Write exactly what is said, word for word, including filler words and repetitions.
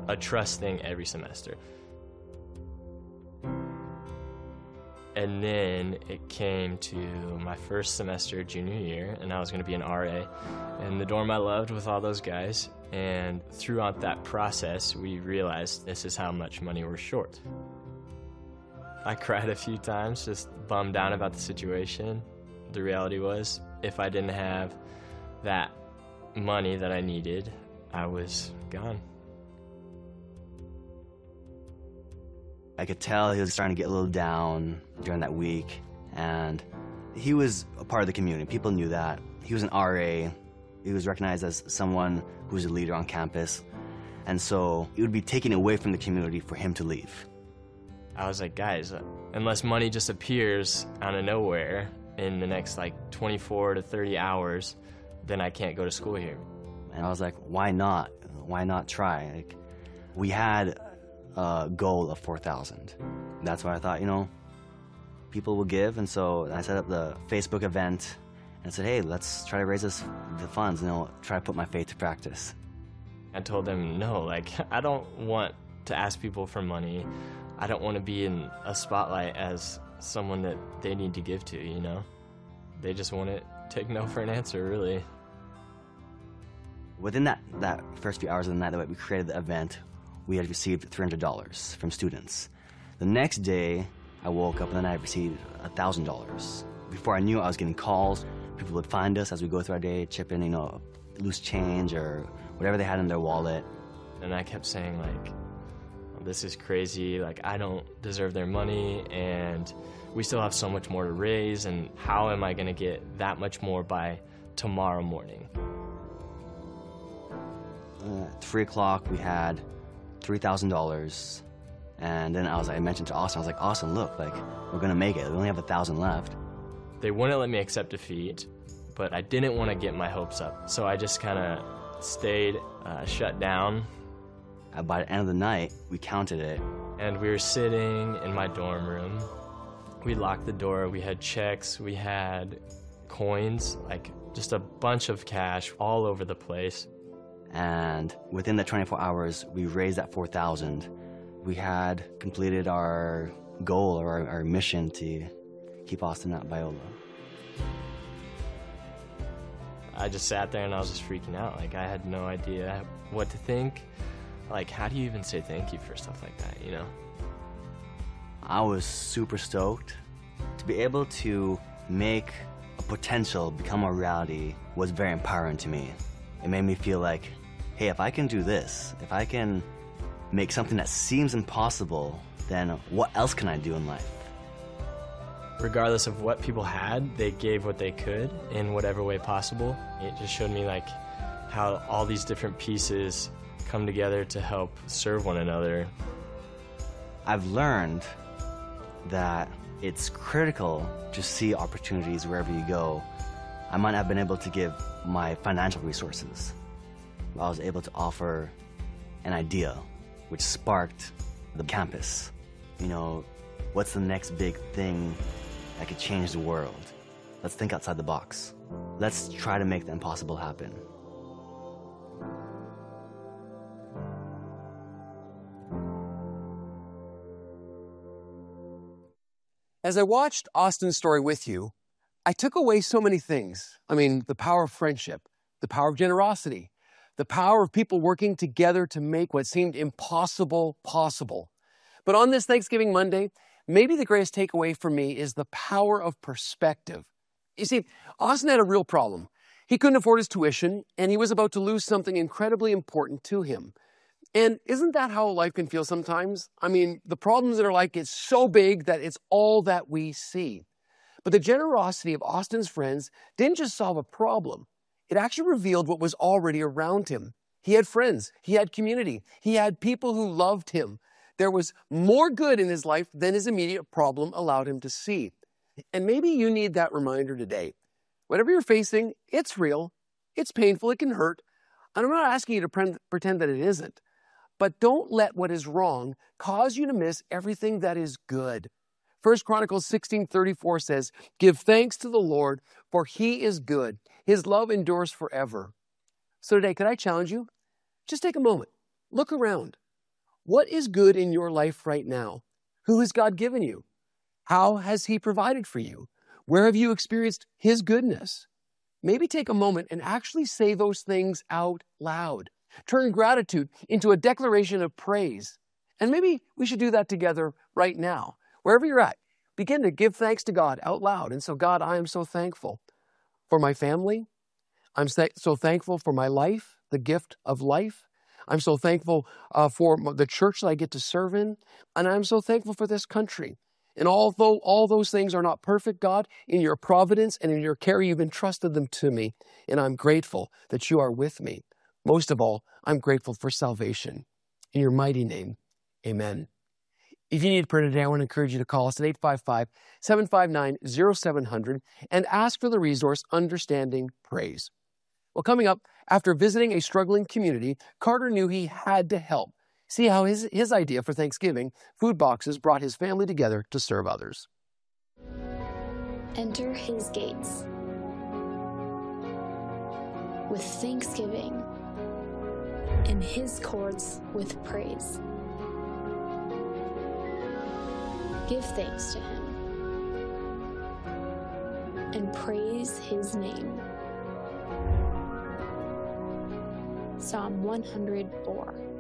a trust thing every semester. And then it came to my first semester junior year, and I was going to be an R A in the dorm I loved with all those guys. And throughout that process, we realized this is how much money we're short. I cried a few times, just bummed out about the situation. The reality was, if I didn't have that money that I needed, I was gone. I could tell he was starting to get a little down during that week, and he was a part of the community. People knew that. He was an R A. He was recognized as someone who was a leader on campus, and so it would be taken away from the community for him to leave. I was like, guys, unless money just appears out of nowhere in the next like twenty-four to thirty hours, then I can't go to school here. And I was like, why not? Why not try? Like, we had a goal of four thousand. That's why I thought, you know, people will give, and so I set up the Facebook event and said, hey, let's try to raise this, the funds, you know, try to put my faith to practice. I told them, no, like, I don't want to ask people for money. I don't want to be in a spotlight as someone that they need to give to, you know? They just want to take no for an answer, really. Within that, that first few hours of the night that we created the event, we had received three hundred dollars from students. The next day, I woke up and then I received one thousand dollars. Before I knew it, I was getting calls. People would find us as we go through our day, chip in, you know, loose change or whatever they had in their wallet. And I kept saying, like, this is crazy, like, I don't deserve their money, and we still have so much more to raise, and how am I gonna get that much more by tomorrow morning? Uh, at three o'clock, we had three thousand dollars, and then I was, I mentioned to Austin, I was like, Austin, look, like, we're gonna make it. We only have a thousand left. They wouldn't let me accept defeat, but I didn't want to get my hopes up, so I just kind of stayed uh, shut down. Uh, by the end of the night, we counted it. And we were sitting in my dorm room. We locked the door, we had checks, we had coins, like just a bunch of cash all over the place. And within the twenty-four hours, we raised that four thousand. We had completed our goal or our, our mission to keep Austin at Biola. I just sat there and I was just freaking out. Like, I had no idea what to think. Like, how do you even say thank you for stuff like that, you know? I was super stoked. To be able to make a potential become a reality was very empowering to me. It made me feel like, hey, if I can do this, if I can make something that seems impossible, then what else can I do in life? Regardless of what people had, they gave what they could in whatever way possible. It just showed me, like, how all these different pieces come together to help serve one another. I've learned that it's critical to see opportunities wherever you go. I might not have been able to give my financial resources. I was able to offer an idea which sparked the campus. You know, what's the next big thing that could change the world? Let's think outside the box. Let's try to make the impossible happen. As I watched Austin's story with you, I took away so many things. I mean, the power of friendship, the power of generosity, the power of people working together to make what seemed impossible possible. But on this Thanksgiving Monday, maybe the greatest takeaway for me is the power of perspective. You see, Austin had a real problem. He couldn't afford his tuition, and he was about to lose something incredibly important to him. And isn't that how life can feel sometimes? I mean, the problems in our life get so big that it's all that we see. But the generosity of Austin's friends didn't just solve a problem. It actually revealed what was already around him. He had friends. He had community. He had people who loved him. There was more good in his life than his immediate problem allowed him to see. And maybe you need that reminder today. Whatever you're facing, it's real. It's painful. It can hurt. And I'm not asking you to pre- pretend that it isn't. But don't let what is wrong cause you to miss everything that is good. First Chronicles sixteen thirty-four says, "Give thanks to the Lord, for he is good. His love endures forever." So today, could I challenge you? Just take a moment. Look around. What is good in your life right now? Who has God given you? How has He provided for you? Where have you experienced His goodness? Maybe take a moment and actually say those things out loud. Turn gratitude into a declaration of praise. And maybe we should do that together right now. Wherever you're at, begin to give thanks to God out loud. And so, God, I am so thankful for my family. I'm so thankful for my life, the gift of life. I'm so thankful uh, for the church that I get to serve in. And I'm so thankful for this country. And although all those things are not perfect, God, in your providence and in your care, you've entrusted them to me. And I'm grateful that you are with me. Most of all, I'm grateful for salvation. In your mighty name, amen. If you need prayer today, I want to encourage you to call us at eight five five, seven five nine, zero seven zero zero and ask for the resource Understanding Praise. Well, coming up, after visiting a struggling community, Carter knew he had to help. See how his, his idea for Thanksgiving, food boxes, brought his family together to serve others. Enter His gates with thanksgiving and His courts with praise. Give thanks to Him and praise His name. Psalm one hundred four.